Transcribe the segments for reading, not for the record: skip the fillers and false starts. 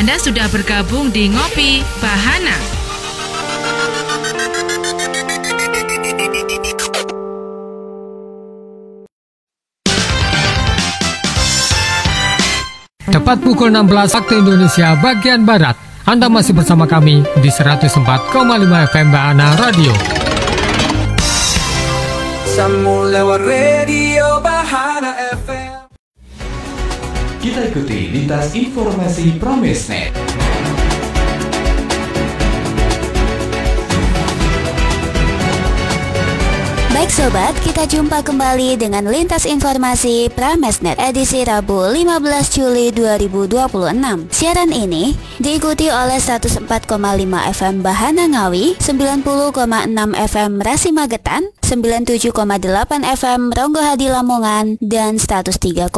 Anda sudah bergabung di Ngopi Bahana. Tepat pukul 16 waktu Indonesia bagian Barat. Anda masih bersama kami di 104,5 FM Bahana Radio. Sambung lewat radio Bahana FM. Kita ikuti lintas informasi Pramesnet. Baik sobat, kita jumpa kembali dengan lintas informasi Pramesnet edisi Rabu 15 Juli 2026. Siaran ini diikuti oleh 104,5 FM Bahana Ngawi, 90,6 FM Rasi Magetan, 97,8 FM Ronggo Hadi Lamongan, dan 103,9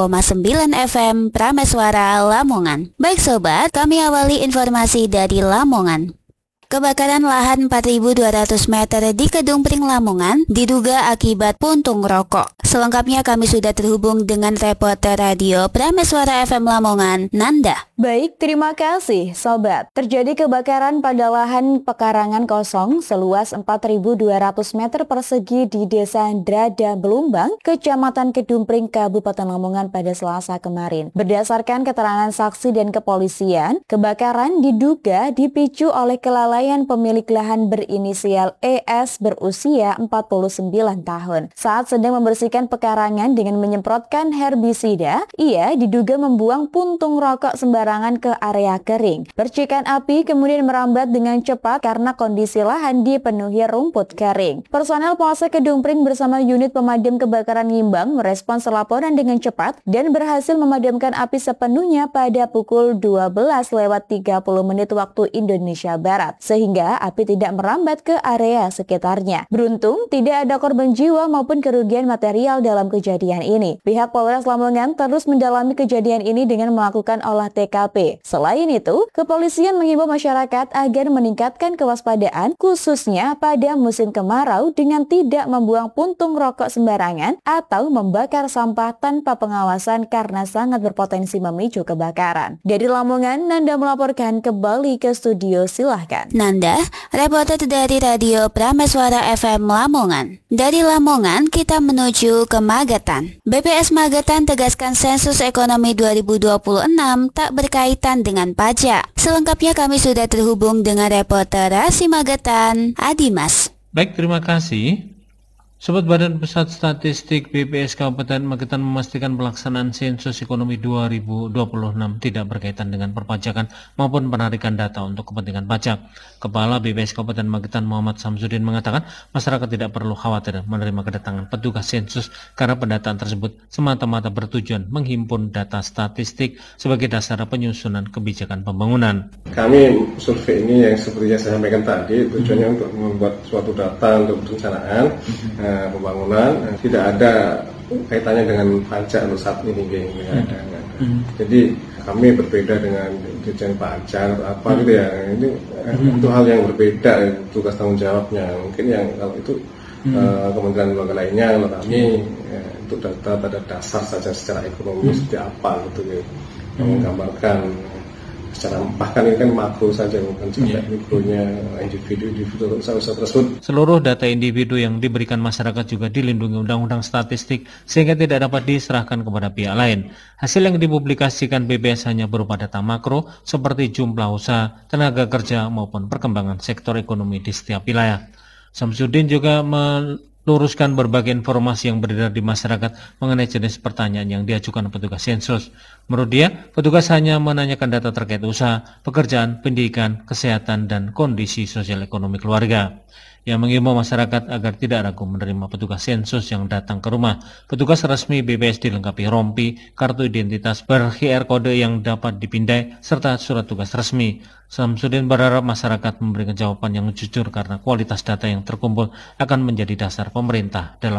FM Prameswara Lamongan. Baik sobat, kami awali informasi dari Lamongan. Kebakaran lahan 4.200 meter di Kedung Pring Lamongan diduga akibat puntung rokok. Selengkapnya kami sudah terhubung dengan reporter radio Prameswara FM Lamongan, Nanda. Baik, terima kasih sobat. Terjadi kebakaran pada lahan pekarangan kosong seluas 4.200 meter persegi di Desa Drada Belumbang, Kecamatan Kedung Pring, Kabupaten Lamongan pada Selasa kemarin. Berdasarkan keterangan saksi dan kepolisian, kebakaran diduga dipicu oleh kelalaian pemilik lahan berinisial ES berusia 49 tahun. Saat sedang membersihkan pekarangan dengan menyemprotkan herbisida, ia diduga membuang puntung rokok sembarangan ke area kering. Percikan api kemudian merambat dengan cepat karena kondisi lahan dipenuhi rumput kering. Personel Polsek Kedung Pring bersama unit pemadam kebakaran Ngimbang merespons laporan dengan cepat dan berhasil memadamkan api sepenuhnya pada pukul 12:30 waktu Indonesia Barat, sehingga api tidak merambat ke area sekitarnya. Beruntung tidak ada korban jiwa maupun kerugian material dalam kejadian ini. Pihak Polres Lamongan terus mendalami kejadian ini dengan melakukan olah TKP. Selain itu, kepolisian mengimbau masyarakat agar meningkatkan kewaspadaan khususnya pada musim kemarau dengan tidak membuang puntung rokok sembarangan atau membakar sampah tanpa pengawasan karena sangat berpotensi memicu kebakaran. Dari Lamongan, Nanda melaporkan kembali ke studio, silahkan. Nanda, reporter dari radio Prameswara FM Lamongan. Dari Lamongan, kita menuju ke Magetan. BPS Magetan tegaskan sensus ekonomi 2026 tak berkaitan dengan pajak. Selengkapnya kami sudah terhubung dengan reporter Rasi Magetan, Adimas. Baik, terima kasih. Sobat Badan Pusat Statistik BPS Kabupaten Magetan memastikan pelaksanaan sensus ekonomi 2026 tidak berkaitan dengan perpajakan maupun penarikan data untuk kepentingan pajak. Kepala BPS Kabupaten Magetan Muhammad Samsudin mengatakan masyarakat tidak perlu khawatir menerima kedatangan petugas sensus karena pendataan tersebut semata-mata bertujuan menghimpun data statistik sebagai dasar penyusunan kebijakan pembangunan. Kami survei ini yang seperti yang saya sampaikan tadi tujuannya untuk membuat suatu data untuk perencanaan pembangunan, tidak ada kaitannya dengan pajak untuk saat ini, nggak ada. Jadi kami berbeda dengan dirjen pajak atau apa gitu ya. Ini itu hal yang berbeda, tugas tanggung jawabnya. Mungkin yang kalau itu kementerian lembaga lainnya, kalau kami untuk data pada dasar saja secara ekonomi seperti apa gitu ya, menggambarkan secara bahkan ini kan makro saja bukan sampai mikronya individu usaha tersebut. Seluruh data individu yang diberikan masyarakat juga dilindungi Undang-Undang Statistik sehingga tidak dapat diserahkan kepada pihak lain. Hasil yang dipublikasikan BPS hanya berupa data makro seperti jumlah usaha, tenaga kerja maupun perkembangan sektor ekonomi di setiap wilayah. Samsudin juga meluruskan berbagai informasi yang beredar di masyarakat mengenai jenis pertanyaan yang diajukan petugas sensus. Menurut dia, petugas hanya menanyakan data terkait usaha, pekerjaan, pendidikan, kesehatan, dan kondisi sosial ekonomi keluarga. Ia mengimbau masyarakat agar tidak ragu menerima petugas sensus yang datang ke rumah. Petugas resmi BPS dilengkapi rompi, kartu identitas ber-QR kode yang dapat dipindai, serta surat tugas resmi. Samsudin berharap masyarakat memberikan jawaban yang jujur karena kualitas data yang terkumpul akan menjadi dasar pemerintah dalam